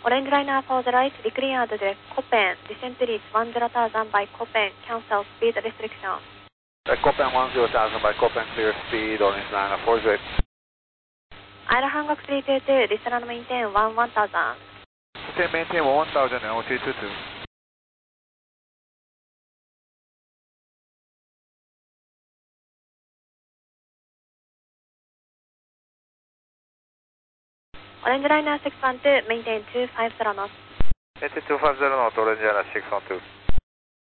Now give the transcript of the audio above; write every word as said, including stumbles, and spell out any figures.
Orange liner for the right, declared the Copen, descent reach one zero thousand by Copen, cancel speed restriction. Uh, Copen one zero thousand by Copen, clear speed, orange liner for the アイル半角さんにに、リスナーのメインテンワンワンタウザン。 maintain one thousand and O T two two. Orange liner six one two, maintain two five zero knots. Maintain two five zero knot, orange liner six one two.